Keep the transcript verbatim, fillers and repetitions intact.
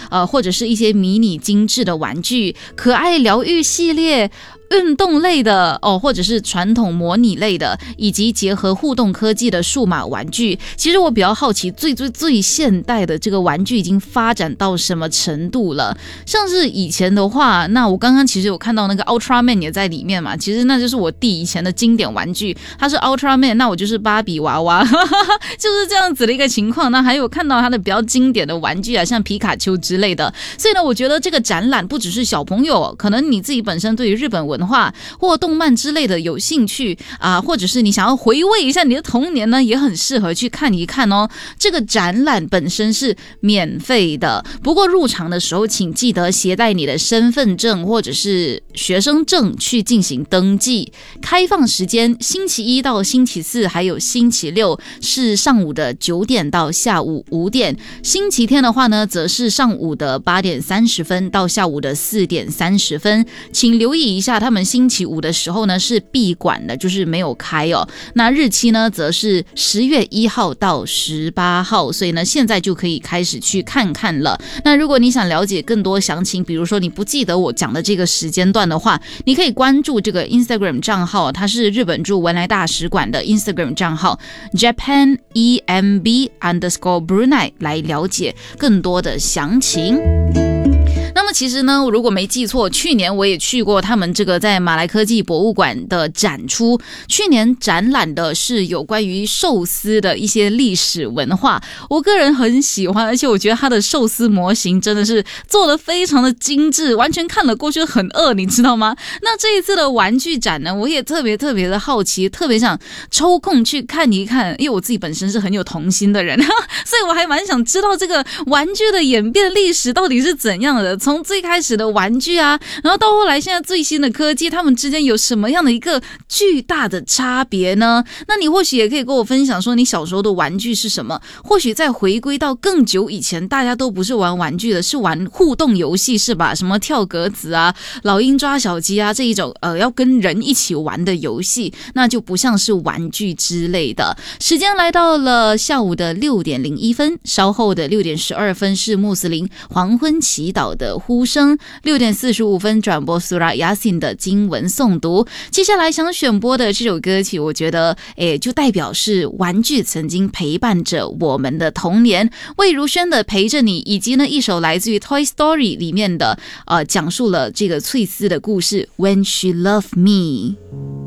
呃，或者是一些迷你精致的玩具，可爱疗愈系列。运动类的哦，或者是传统模拟类的，以及结合互动科技的数码玩具。其实我比较好奇，最最最现代的这个玩具已经发展到什么程度了？像是以前的话，那我刚刚其实有看到那个 Ultraman 也在里面嘛，其实那就是我弟以前的经典玩具，他是 Ultraman， 那我就是芭比娃娃，就是这样子的一个情况。那还有看到他的比较经典的玩具啊，像皮卡丘之类的。所以呢，我觉得这个展览不只是小朋友，可能你自己本身对于日本文文化或动漫之类的有兴趣啊，或者是你想要回味一下你的童年呢，也很适合去看一看哦。这个展览本身是免费的，不过入场的时候请记得携带你的身份证或者是学生证去进行登记。开放时间星期一到星期四还有星期六是上午的九点到下午五点，星期天的话呢则是上午的八点三十分到下午的四点三十分。请留意一下他们星期五的时候呢是闭馆的，就是没有开哦。那日期呢则是十月一号到十八号，所以呢现在就可以开始去看看了。那如果你想了解更多详情，比如说你不记得我讲的这个时间段的话，你可以关注这个 Instagram 账号，它是日本驻文莱大使馆的 Instagram 账号 Japan E M B underscore Brunei 来了解更多的详情。那么其实呢，如果没记错，去年我也去过他们这个在马来科技博物馆的展出。去年展览的是有关于寿司的一些历史文化，我个人很喜欢，而且我觉得它的寿司模型真的是做得非常的精致，完全看了过去很饿，你知道吗？那这一次的玩具展呢，我也特别特别的好奇，特别想抽空去看一看，因为我自己本身是很有童心的人，所以我还蛮想知道这个玩具的演变历史到底是怎样的。从最开始的玩具啊，然后到后来现在最新的科技，它们之间有什么样的一个巨大的差别呢？那你或许也可以跟我分享说你小时候的玩具是什么，或许再回归到更久以前，大家都不是玩玩具的，是玩互动游戏是吧？什么跳格子啊、老鹰抓小鸡啊，这一种呃要跟人一起玩的游戏，那就不像是玩具之类的。时间来到了下午的六点零一分，稍后的六点十二分是穆斯林黄昏祈祷的呼声，六点四十五分转播 Surah Yasin 的经文诵读。接下来想选播的这首歌曲，我觉得诶就代表是玩具曾经陪伴着我们的童年，魏如萱的陪着你，以及呢一首来自于 Toy Story 里面的呃讲述了这个翠丝的故事 When She Loved Me。